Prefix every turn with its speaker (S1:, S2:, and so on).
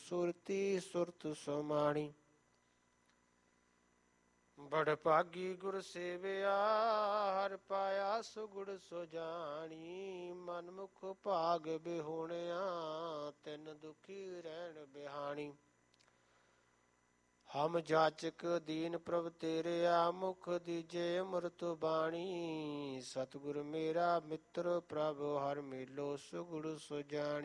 S1: ਸੁਰਤੀ ਸੁਰਤ ਸੁਮਾਣੀ। ਬੜ ਭਾਗੀ ਗੁਰ ਸੇਵਿਆ ਹਰ ਪਾਇਆ ਸੁਗੁੜ ਸੁਜਾਣੀ। ਮਨਮੁਖ ਭਾਗ ਬਿਹੁਣਿਆ ਤਿਨ ਦੁਖੀ ਰਹਿਣ ਬਿਹਾਣੀ। ਹਮ ਜਾਚਕ ਦੀਨ ਪ੍ਰਭ ਤੇਰਿਆ ਮੁਖ ਦੀਜੇ ਅੰਮ੍ਰਿਤ ਬਾਣੀ। ਸਤਿਗੁਰ ਮੇਰਾ ਮਿੱਤਰ ਪ੍ਰਭ ਹਰ ਮੇਲੋ ਸੁਗੁੜ ਸੁਜਾਣੀ।